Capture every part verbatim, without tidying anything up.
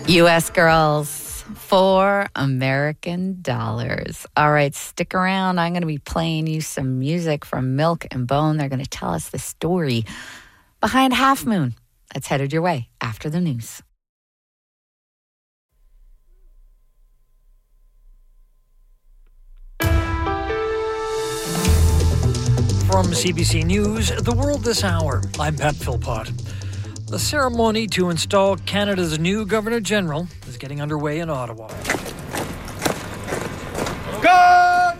U S girls, four American dollars. All right, stick around. I'm going to be playing you some music from Milk and Bone. They're going to tell us the story behind Half Moon. That's headed your way after the news. From C B C News, The World This Hour, I'm Pat Philpott. The ceremony to install Canada's new Governor-General is getting underway in Ottawa. Guard!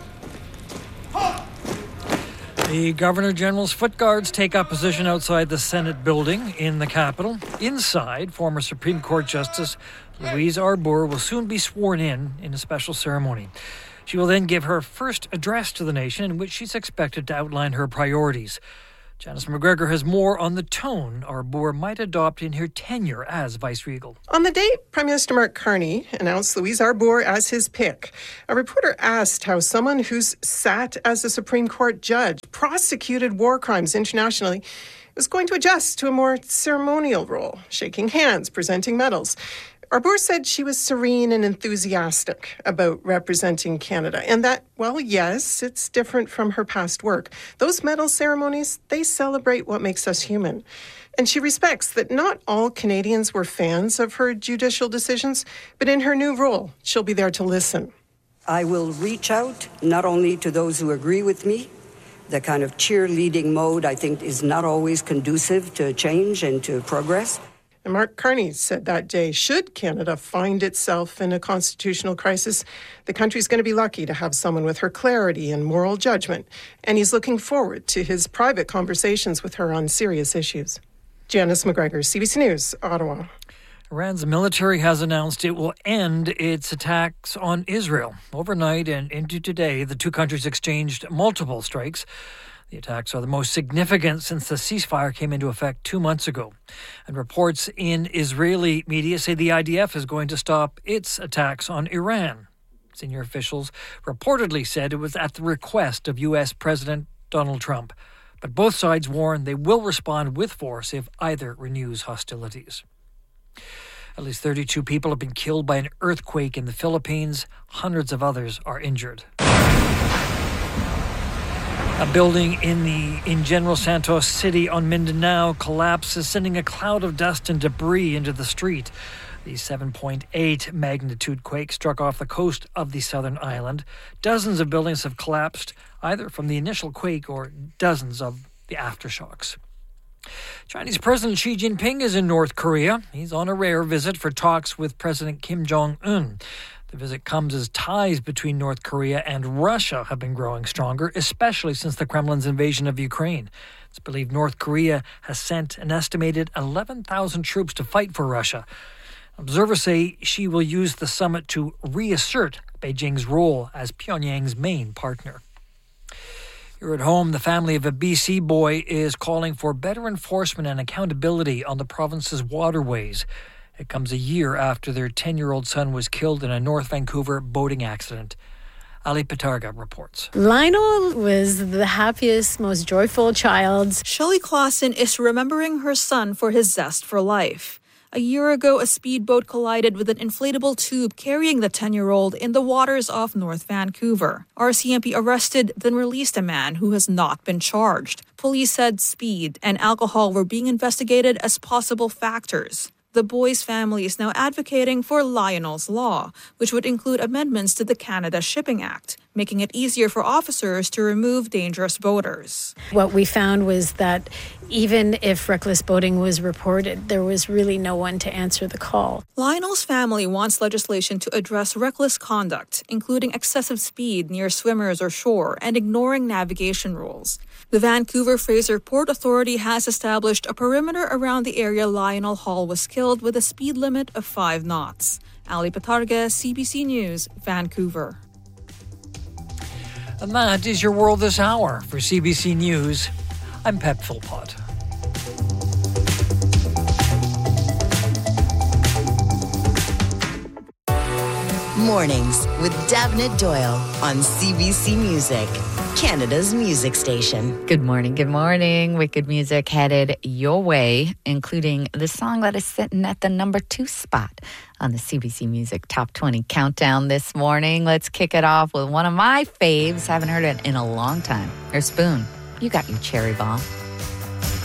The Governor-General's foot guards take up position outside the Senate building in the capital. Inside, former Supreme Court Justice Louise Arbour will soon be sworn in in a special ceremony. She will then give her first address to the nation, in which she's expected to outline her priorities. Janice McGregor has more on the tone Arbour might adopt in her tenure as Vice-Regal. On the day Prime Minister Mark Carney announced Louise Arbour as his pick, a reporter asked how someone who's sat as a Supreme Court judge, prosecuted war crimes internationally, was going to adjust to a more ceremonial role, shaking hands, presenting medals. Arbour said she was serene and enthusiastic about representing Canada, and that, well, yes, it's different from her past work. Those medal ceremonies, they celebrate what makes us human. And she respects that not all Canadians were fans of her judicial decisions, but in her new role, she'll be there to listen. I will reach out not only to those who agree with me. The kind of cheerleading mode, I think, is not always conducive to change and to progress. And Mark Carney said that day, should Canada find itself in a constitutional crisis, the country's going to be lucky to have someone with her clarity and moral judgment. And he's looking forward to his private conversations with her on serious issues. Janice McGregor, C B C News, Ottawa. Iran's military has announced it will end its attacks on Israel. Overnight and into today, the two countries exchanged multiple strikes. The attacks are the most significant since the ceasefire came into effect two months ago. And reports in Israeli media say the I D F is going to stop its attacks on Iran. Senior officials reportedly said it was at the request of U S President Donald Trump. But both sides warn they will respond with force if either renews hostilities. At least thirty-two people have been killed by an earthquake in the Philippines. Hundreds of others are injured. A building in the in General Santos City on Mindanao collapses, sending a cloud of dust and debris into the street. The seven point eight magnitude quake struck off the coast of the southern island. Dozens of buildings have collapsed, either from the initial quake or dozens of the aftershocks. Chinese President Xi Jinping is in North Korea. He's on a rare visit for talks with President Kim Jong-un. The visit comes as ties between North Korea and Russia have been growing stronger, especially since the Kremlin's invasion of Ukraine. It's believed North Korea has sent an estimated eleven thousand troops to fight for Russia. Observers say Xi will use the summit to reassert Beijing's role as Pyongyang's main partner. Here at home, the family of a B C boy is calling for better enforcement and accountability on the province's waterways. It comes a year after their ten-year-old son was killed in a North Vancouver boating accident. Ali Patarga reports. Lionel was the happiest, most joyful child. Shelley Clausen is remembering her son for his zest for life. A year ago, a speedboat collided with an inflatable tube carrying the ten-year-old in the waters off North Vancouver. R C M P arrested, then released a man who has not been charged. Police said speed and alcohol were being investigated as possible factors. The boy's family is now advocating for Lionel's Law, which would include amendments to the Canada Shipping Act, making it easier for officers to remove dangerous boaters. What we found was that even if reckless boating was reported, there was really no one to answer the call. Lionel's family wants legislation to address reckless conduct, including excessive speed near swimmers or shore and ignoring navigation rules. The Vancouver Fraser Port Authority has established a perimeter around the area Lionel Hall was killed with a speed limit of five knots. Ali Patarga, C B C News, Vancouver. And that is your World This Hour. For C B C News, I'm Pep Philpott. Mornings with Davnit Doyle on C B C Music. Canada's music station. Good morning, good morning. Wicked music headed your way, including the song that is sitting at the number two spot on the C B C Music Top twenty Countdown this morning. Let's kick it off with one of my faves. Haven't heard it in a long time. Or Spoon, You Got Your Cherry Bomb.